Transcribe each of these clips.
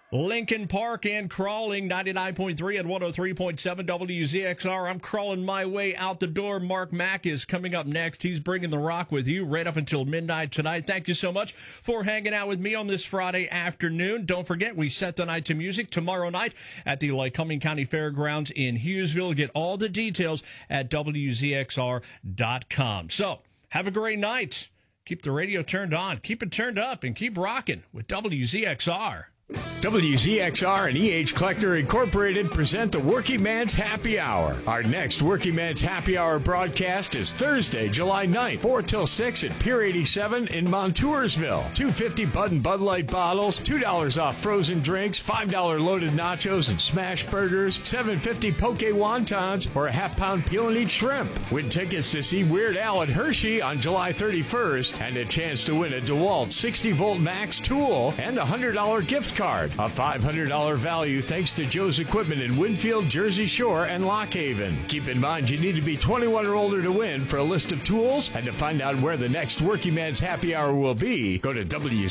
Lincoln Park and crawling 99.3 and 103.7 WZXR. I'm crawling my way out the door. Mark Mack is coming up next. He's bringing the rock with you right up until midnight tonight. Thank you so much for hanging out with me on this Friday afternoon. Don't forget, we set the night to music tomorrow night at the Lycoming County Fairgrounds in Hughesville. Get all the details at WZXR.com. So, have a great night. Keep the radio turned on. Keep it turned up and keep rocking with WZXR. WZXR and E.H. Collector Incorporated present the Working Man's Happy Hour. Our next Working Man's Happy Hour broadcast is Thursday, July 9th, 4 till 6 at Pier 87 in Montoursville. $2.50 Bud and Bud Light bottles, $2 off frozen drinks, $5 loaded nachos and smash burgers, $7.50 poke wontons, or a half-pound peel-and-eat shrimp. Win tickets to see Weird Al at Hershey on July 31st and a chance to win a DeWalt 60-volt max tool and a $100 gift card. A $500 value thanks to Joe's Equipment in Winfield, Jersey Shore, and Lock Haven. Keep in mind you need to be 21 or older to win. For a list of tools and to find out where the next Working Man's Happy Hour will be, go to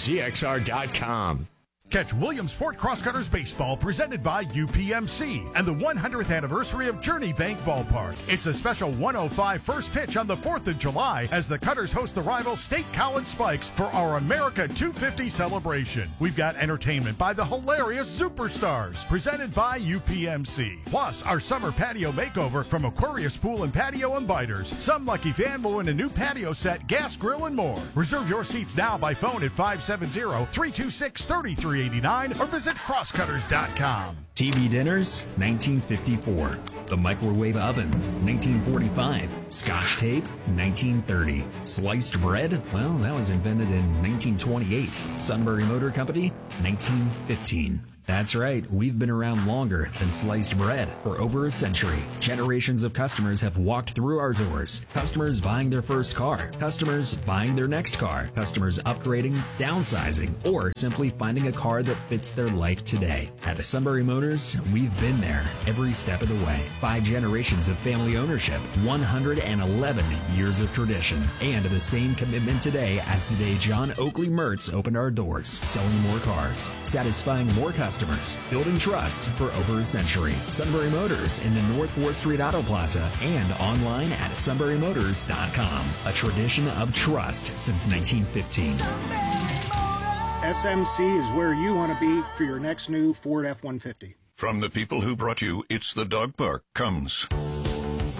WZXR.com. Catch Williamsport Crosscutters Baseball presented by UPMC and the 100th anniversary of Journey Bank Ballpark. It's a special 105 first pitch on the 4th of July as the Cutters host the rival State College Spikes for our America 250 celebration. We've got entertainment by the hilarious Superstars presented by UPMC. Plus, our summer patio makeover from Aquarius Pool and Patio and Biters. Some lucky fan will win a new patio set, gas grill, and more. Reserve your seats now by phone at 570-326-3389 or visit crosscutters.com. TV dinners, 1954. The microwave oven, 1945. Scotch tape, 1930. Sliced bread, well, that was invented in 1928. Sunbury Motor Company, 1915. That's right, we've been around longer than sliced bread. For over a century, generations of customers have walked through our doors. Customers buying their first car, customers buying their next car, customers upgrading, downsizing, or simply finding a car that fits their life today. At Sunbury Motors, we've been there every step of the way. 5 generations of family ownership, 111 years of tradition, and the same commitment today as the day John Oakley Mertz opened our doors, selling more cars, satisfying more customers, building trust for over a century. Sunbury Motors in the North 4th Street Auto Plaza and online at sunburymotors.com. A tradition of trust since 1915. SMC is where you want to be for your next new Ford F-150. From the people who brought you It's the Dog Park comes